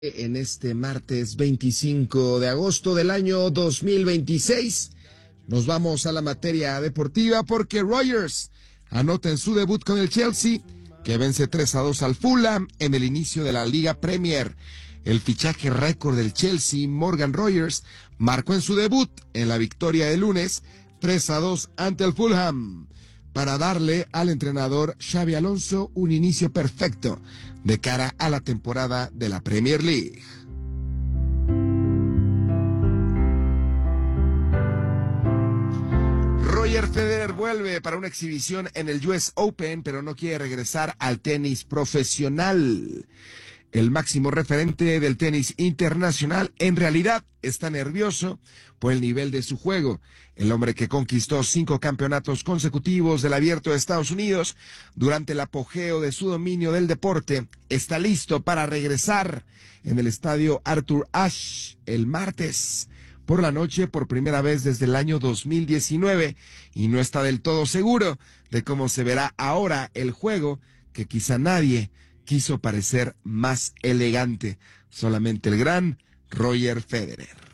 En este martes 25 de agosto del año 2026, nos vamos a la materia deportiva porque Rogers anota en su debut con el Chelsea, que vence 3-2 al Fulham en el inicio de la Liga Premier. El fichaje récord del Chelsea, Morgan Rogers, marcó en su debut en la victoria de lunes 3-2 ante el Fulham, para darle al entrenador Xabi Alonso un inicio perfecto de cara a la temporada de la Premier League. Roger Federer vuelve para una exhibición en el US Open, pero no quiere regresar al tenis profesional. El máximo referente del tenis internacional en realidad está nervioso por el nivel de su juego. El hombre que conquistó 5 campeonatos consecutivos del Abierto de Estados Unidos durante el apogeo de su dominio del deporte está listo para regresar en el estadio Arthur Ashe el martes por la noche por primera vez desde el año 2019 y no está del todo seguro de cómo se verá ahora el juego, que quizá nadie quiso parecer más elegante, solamente el gran Roger Federer.